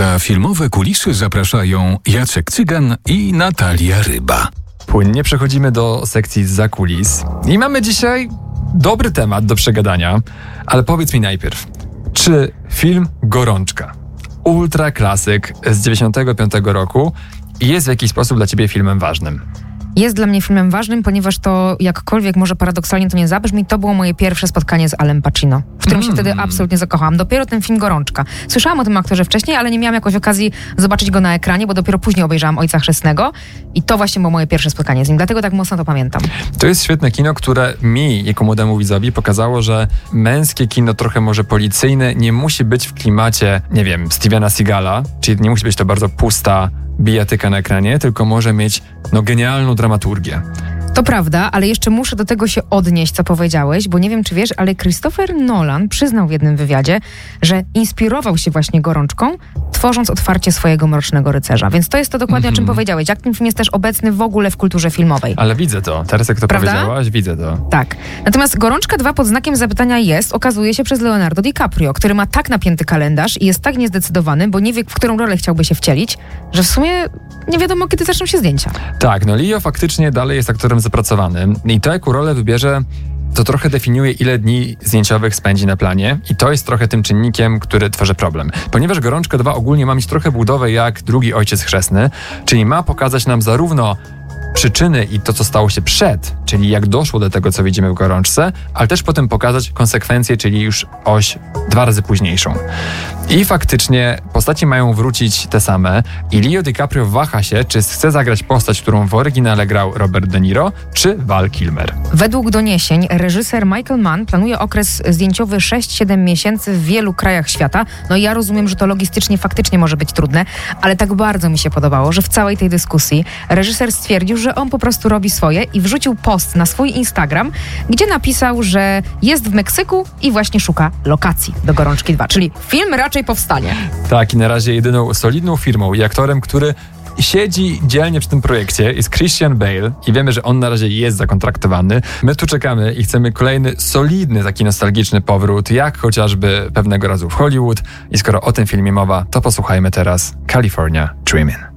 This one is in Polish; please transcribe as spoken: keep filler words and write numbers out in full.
Za filmowe kulisy zapraszają Jacek Cygan i Natalia Ryba. Płynnie przechodzimy do sekcji za kulis i mamy dzisiaj dobry temat do przegadania, ale powiedz mi najpierw, czy film Gorączka, ultra klasyk z dziewięćdziesiątego piątego roku, jest w jakiś sposób dla ciebie filmem ważnym? Jest dla mnie filmem ważnym, ponieważ to, jakkolwiek może paradoksalnie to nie zabrzmi, to było moje pierwsze spotkanie z Alem Pacino, w którym mm. się wtedy absolutnie zakochałam. Dopiero ten film Gorączka. Słyszałam o tym aktorze wcześniej, ale nie miałam jakoś okazji zobaczyć go na ekranie, bo dopiero później obejrzałam Ojca Chrzestnego i to właśnie było moje pierwsze spotkanie z nim, dlatego tak mocno to pamiętam. To jest świetne kino, które mi, jako młodemu widzowi, pokazało, że męskie kino trochę może policyjne nie musi być w klimacie, nie wiem, Stevena Seagala, czyli nie musi być to bardzo pusta bijatyka na ekranie, tylko może mieć no genialną dramaturgię. To prawda, ale jeszcze muszę do tego się odnieść, co powiedziałeś, bo nie wiem, czy wiesz, ale Christopher Nolan przyznał w jednym wywiadzie, że inspirował się właśnie Gorączką, tworząc otwarcie swojego Mrocznego Rycerza. Więc to jest to dokładnie, mm-hmm. o czym powiedziałeś. Jak ten film jest też obecny w ogóle w kulturze filmowej. Ale widzę to. Teraz jak to Prawda? powiedziałaś, widzę to. Tak. Natomiast Gorączka dwa pod znakiem zapytania jest, okazuje się, przez Leonardo DiCaprio, który ma tak napięty kalendarz i jest tak niezdecydowany, bo nie wie, w którą rolę chciałby się wcielić, że w sumie nie wiadomo, kiedy zaczną się zdjęcia. Tak, no Leo faktycznie dalej jest aktorem zapracowanym i to, jaką rolę wybierze, to trochę definiuje, ile dni zdjęciowych spędzi na planie i to jest trochę tym czynnikiem, który tworzy problem. Ponieważ Gorączka dwa ogólnie ma mieć trochę budowę jak drugi Ojciec Chrzestny, czyli ma pokazać nam zarówno przyczyny i to, co stało się przed, czyli jak doszło do tego, co widzimy w Gorączce, ale też potem pokazać konsekwencje, czyli już oś dwa razy późniejszą. I faktycznie postaci mają wrócić te same i Leo DiCaprio waha się, czy chce zagrać postać, którą w oryginale grał Robert De Niro, czy Val Kilmer. Według doniesień reżyser Michael Mann planuje okres zdjęciowy sześć siedem miesięcy w wielu krajach świata. No i ja rozumiem, że to logistycznie faktycznie może być trudne, ale tak bardzo mi się podobało, że w całej tej dyskusji reżyser stwierdził, że on po prostu robi swoje i wrzucił post na swój Instagram, gdzie napisał, że jest w Meksyku i właśnie szuka lokacji do Gorączki dwa, czyli film raczej powstanie. Tak, i na razie jedyną solidną firmą i aktorem, który siedzi dzielnie przy tym projekcie, jest Christian Bale i wiemy, że on na razie jest zakontraktowany. My tu czekamy i chcemy kolejny solidny, taki nostalgiczny powrót, jak chociażby pewnego razu w Hollywood. I skoro o tym filmie mowa, to posłuchajmy teraz California Dreamin'.